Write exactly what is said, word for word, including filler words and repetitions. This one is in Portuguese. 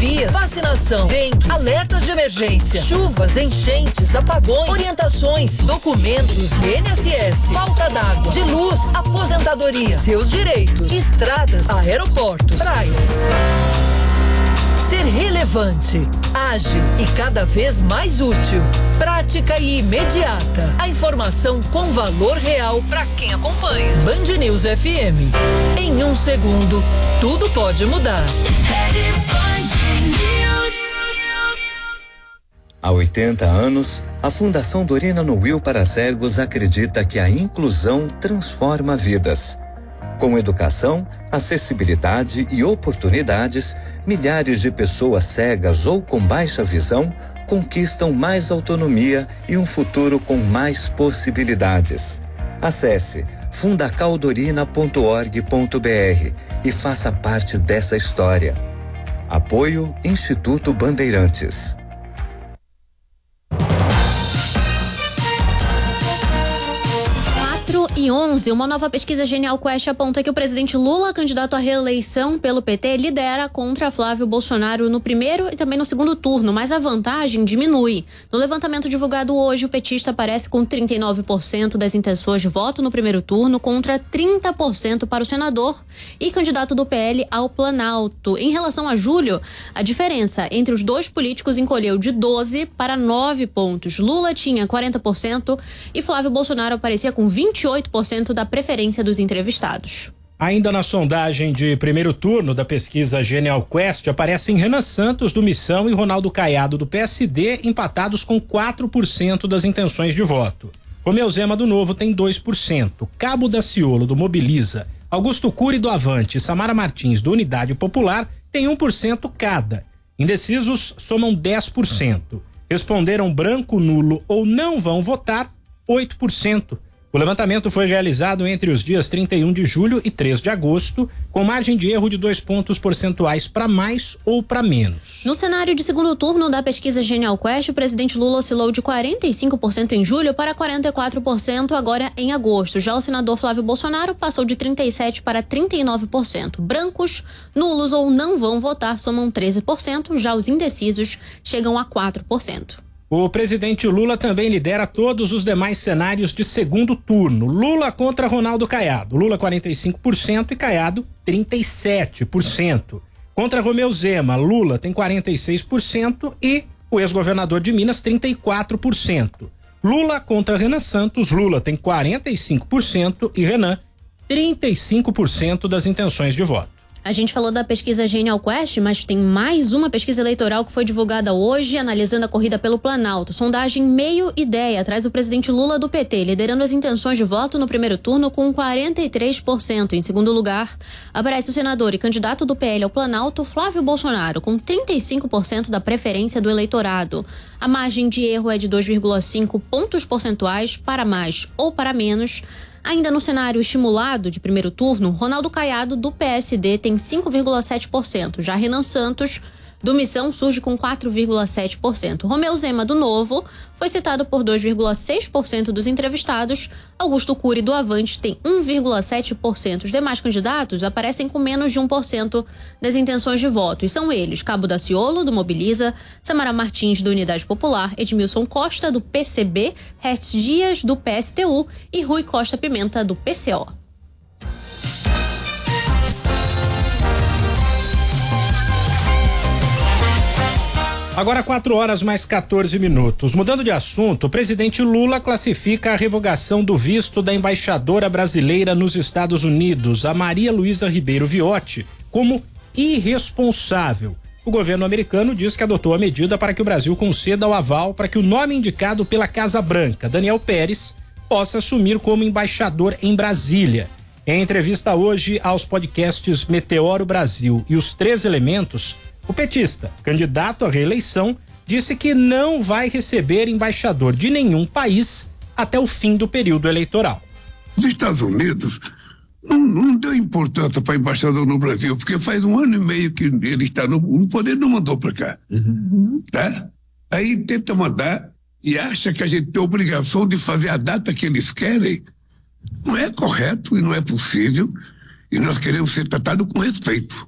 alergias, vacinação, dengue, alertas de emergência, chuvas, enchentes, apagões, orientações, documentos, I N S S, falta d'água, de luz, aposentadoria, seus direitos, estradas, aeroportos, praias. Ser relevante, ágil e cada vez mais útil. Prática e imediata. A informação com valor real para quem acompanha. Band News F M. Em um segundo, tudo pode mudar. Há oitenta anos, a Fundação Dorina Nuil para Cegos acredita que a inclusão transforma vidas. Com educação, acessibilidade e oportunidades, milhares de pessoas cegas ou com baixa visão conquistam mais autonomia e um futuro com mais possibilidades. Acesse fundacaldorina ponto org ponto br e faça parte dessa história. Apoio Instituto Bandeirantes. E onze, uma nova pesquisa Genial Quest aponta que o presidente Lula, candidato à reeleição pelo P T, lidera contra Flávio Bolsonaro no primeiro e também no segundo turno, mas a vantagem diminui. No levantamento divulgado hoje, o petista aparece com trinta e nove por cento das intenções de voto no primeiro turno contra trinta por cento para o senador e candidato do P L ao Planalto. Em relação a julho, a diferença entre os dois políticos encolheu de doze para nove pontos. Lula tinha quarenta por cento e Flávio Bolsonaro aparecia com vinte e oito por cento da preferência dos entrevistados. Ainda na sondagem de primeiro turno da pesquisa Genial Quest, aparecem Renan Santos do Missão e Ronaldo Caiado do P S D empatados com quatro por cento das intenções de voto. Romeu Zema do Novo tem dois por cento, Cabo Daciolo do Mobiliza, Augusto Cury do Avante e Samara Martins do Unidade Popular tem um por cento cada. Indecisos somam dez por cento. Responderam branco, nulo ou não vão votar oito por cento. O levantamento foi realizado entre os dias trinta e um de julho e três de agosto, com margem de erro de dois pontos percentuais para mais ou para menos. No cenário de segundo turno da pesquisa Genial Quest, o presidente Lula oscilou de quarenta e cinco por cento em julho para quarenta e quatro por cento agora em agosto. Já o senador Flávio Bolsonaro passou de trinta e sete por cento para trinta e nove por cento. Brancos, nulos ou não vão votar somam treze por cento, já os indecisos chegam a quatro por cento. O presidente Lula também lidera todos os demais cenários de segundo turno. Lula contra Ronaldo Caiado. Lula quarenta e cinco por cento e Caiado trinta e sete por cento. Contra Romeu Zema, Lula tem quarenta e seis por cento e o ex-governador de Minas trinta e quatro por cento. Lula contra Renan Santos, Lula tem quarenta e cinco por cento e Renan trinta e cinco por cento das intenções de voto. A gente falou da pesquisa Genial Quest, mas tem mais uma pesquisa eleitoral que foi divulgada hoje, analisando a corrida pelo Planalto. Sondagem Meio Ideia traz o presidente Lula do P T, liderando as intenções de voto no primeiro turno com quarenta e três por cento. Em segundo lugar, aparece o senador e candidato do P L ao Planalto, Flávio Bolsonaro, com trinta e cinco por cento da preferência do eleitorado. A margem de erro é de dois vírgula cinco pontos percentuais para mais ou para menos. Ainda no cenário estimulado de primeiro turno, Ronaldo Caiado, do P S D, tem cinco vírgula sete por cento. Já Renan Santos, do Missão, surge com quatro vírgula sete por cento. Romeu Zema, do Novo, foi citado por dois vírgula seis por cento dos entrevistados. Augusto Cury, do Avante, tem um vírgula sete por cento. Os demais candidatos aparecem com menos de um por cento das intenções de voto. E são eles: Cabo Daciolo, do Mobiliza, Samara Martins, do Unidade Popular, Edmilson Costa, do P C B, Hertz Dias, do P S T U e Rui Costa Pimenta, do P C O. Agora quatro horas mais quatorze minutos. Mudando de assunto, o presidente Lula classifica a revogação do visto da embaixadora brasileira nos Estados Unidos, a Maria Luísa Ribeiro Viotti, como irresponsável. O governo americano diz que adotou a medida para que o Brasil conceda o aval para que o nome indicado pela Casa Branca, Daniel Pérez, possa assumir como embaixador em Brasília. Em entrevista hoje aos podcasts Meteoro Brasil e Os Três Elementos, o petista, candidato à reeleição, disse que não vai receber embaixador de nenhum país até o fim do período eleitoral. Os Estados Unidos não, não deu importância para embaixador no Brasil, porque faz um ano e meio que ele está no, no poder, não mandou para cá. Uhum. Tá? Aí tenta mandar e acha que a gente tem a obrigação de fazer a data que eles querem. Não é correto e não é possível, e nós queremos ser tratados com respeito.